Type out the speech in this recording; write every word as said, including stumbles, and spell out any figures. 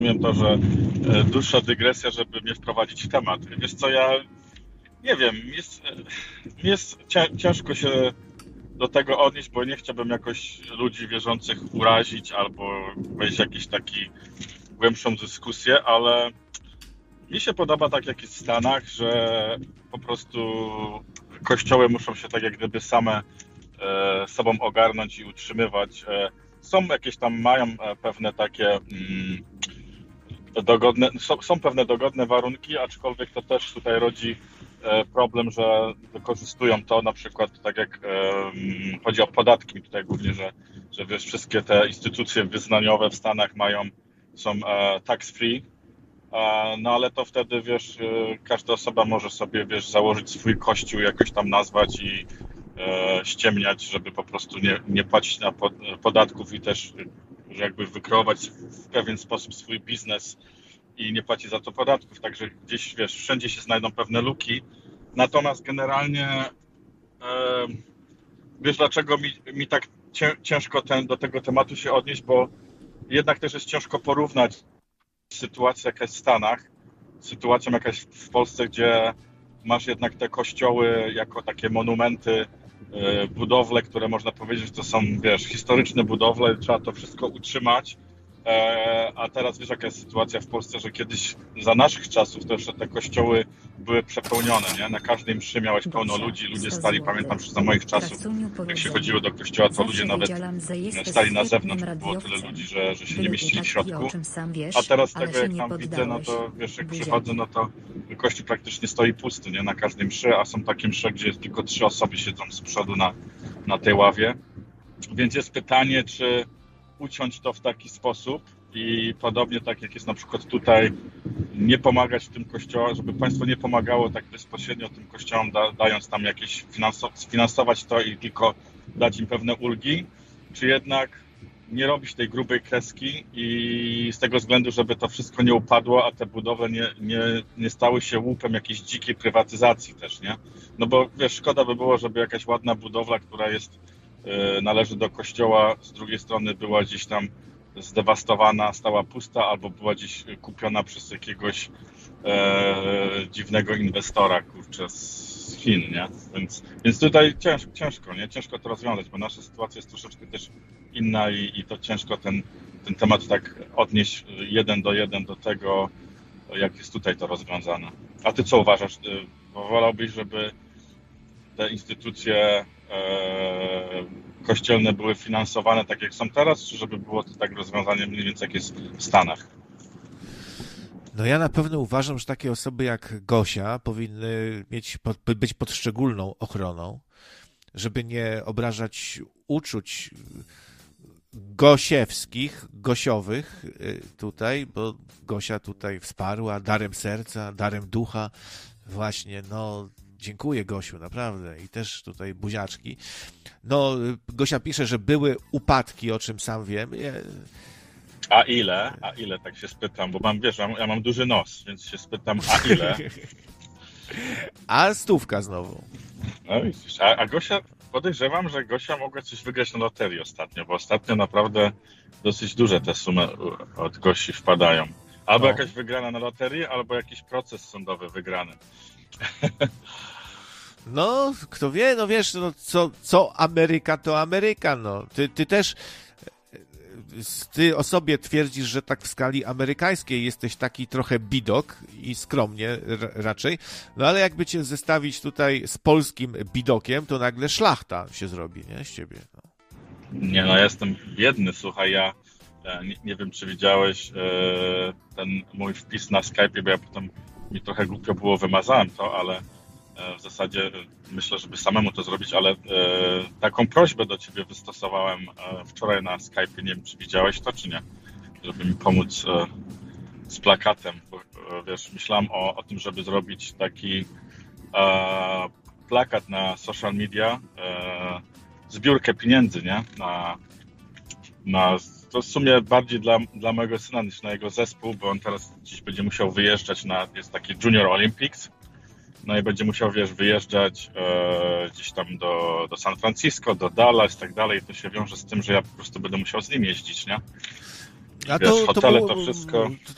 to, że dłuższa dygresja, żeby mnie wprowadzić w temat. Wiesz co, ja nie wiem, jest, jest ciężko się do tego odnieść, bo nie chciałbym jakoś ludzi wierzących urazić albo wejść w jakiś taki głębszą dyskusję, ale mi się podoba tak jak jest w Stanach, że po prostu kościoły muszą się tak jak gdyby same e, sobą ogarnąć i utrzymywać. E, są jakieś tam, mają pewne takie mm, dogodne, są, są pewne dogodne warunki, aczkolwiek to też tutaj rodzi e, problem, że wykorzystują to na przykład tak jak e, chodzi o podatki tutaj głównie, że, że wiesz, wszystkie te instytucje wyznaniowe w Stanach mają, są e, tax free. No ale to wtedy, wiesz, każda osoba może sobie, wiesz, założyć swój kościół, jakoś tam nazwać i e, ściemniać, żeby po prostu nie, nie płacić na pod, podatków i też jakby wykreować w pewien sposób swój biznes i nie płacić za to podatków. Także gdzieś, wiesz, wszędzie się znajdą pewne luki. Natomiast generalnie e, wiesz, dlaczego mi, mi tak ciężko ten, do tego tematu się odnieść, bo jednak też jest ciężko porównać sytuacja jakaś w Stanach, sytuacją jakaś w Polsce, gdzie masz jednak te kościoły jako takie monumenty, budowle, które można powiedzieć, że to są, wiesz, historyczne budowle, trzeba to wszystko utrzymać, a teraz wiesz, jaka jest sytuacja w Polsce, że kiedyś za naszych czasów to jeszcze te kościoły były przepełnione, nie? Na każdej mszy miałeś pełno ludzi, ludzie stali, pamiętam, że za moich czasów, jak się chodziło do kościoła, to ludzie nawet stali na zewnątrz, było tyle ludzi, że, że się nie mieścili w środku, a teraz tego jak tam widzę, no to wiesz, jak przychodzę, no to kościół praktycznie stoi pusty, nie? Na każdej mszy, a są takie msze, gdzie tylko trzy osoby siedzą z przodu na, na tej ławie, więc jest pytanie, czy uciąć to w taki sposób i podobnie tak jak jest na przykład tutaj, nie pomagać tym kościołom, żeby państwo nie pomagało tak bezpośrednio tym kościołom, da, dając tam jakieś sfinansować to i tylko dać im pewne ulgi, czy jednak nie robić tej grubej kreski i z tego względu, żeby to wszystko nie upadło, a te budowle nie, nie, nie stały się łupem jakiejś dzikiej prywatyzacji też, nie? No bo wiesz, szkoda by było, żeby jakaś ładna budowla, która jest należy do kościoła, z drugiej strony była gdzieś tam zdewastowana, stała pusta, albo była gdzieś kupiona przez jakiegoś e, dziwnego inwestora, kurczę, z Chin, nie? Więc, więc tutaj ciężko, ciężko, nie? Ciężko to rozwiązać, bo nasza sytuacja jest troszeczkę też inna i, i to ciężko ten, ten temat tak odnieść jeden do jeden do tego, jak jest tutaj to rozwiązane. A ty co uważasz? Wolałbyś, żeby te instytucje e, kościelne były finansowane tak jak są teraz, czy żeby było to tak rozwiązanie mniej więcej jak jest w Stanach? No ja na pewno uważam, że takie osoby jak Gosia powinny mieć, być pod szczególną ochroną, żeby nie obrażać uczuć gosiewskich, gosiowych tutaj, bo Gosia tutaj wsparła darem serca, darem ducha, właśnie, no dziękuję, Gosiu, naprawdę. I też tutaj buziaczki. No, Gosia pisze, że były upadki, o czym sam wiem. A ile? A ile, tak się spytam, bo mam, wiesz, ja mam duży nos, więc się spytam, a ile? A stówka znowu. No widzisz, a, a Gosia, podejrzewam, że Gosia mogła coś wygrać na loterii ostatnio, bo ostatnio naprawdę dosyć duże te sumy od Gosi wpadają. Albo no. Jakaś wygrana na loterii, albo jakiś proces sądowy wygrany. No, kto wie, no wiesz, no, co, co Ameryka, to Ameryka, no. Ty, ty też, ty o sobie twierdzisz, że tak w skali amerykańskiej jesteś taki trochę bidok i skromnie r- raczej, no ale jakby cię zestawić tutaj z polskim bidokiem, to nagle szlachta się zrobi, nie? Z ciebie. No. Nie, no ja jestem biedny, słuchaj, ja nie, nie wiem, czy widziałeś e, ten mój wpis na Skype'ie, bo ja potem mi trochę głupio było, wymazałem to, ale w zasadzie myślę, żeby samemu to zrobić, ale e, taką prośbę do ciebie wystosowałem e, wczoraj na Skype'ie, nie wiem, czy widziałeś to, czy nie, żeby mi pomóc e, z plakatem, bo e, wiesz, myślałem o, o tym, żeby zrobić taki e, plakat na social media, e, zbiórkę pieniędzy, nie, na, na to w sumie bardziej dla, dla mojego syna niż na jego zespół, bo on teraz dziś będzie musiał wyjeżdżać na, jest taki Junior Olympics, no i będzie musiał, wiesz, wyjeżdżać e, gdzieś tam do, do San Francisco, do Dallas i tak dalej. To się wiąże z tym, że ja po prostu będę musiał z nim jeździć, nie? A wiesz, to, hotele, to, to wszystko.